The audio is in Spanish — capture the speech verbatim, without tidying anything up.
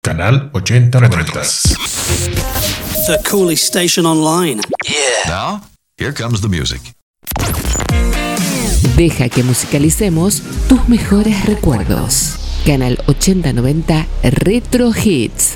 Canal ochenta noventa. The coolest station online. Yeah. Now, here comes the music. Deja que musicalicemos tus mejores recuerdos. Canal ochenta noventa Retro Hits.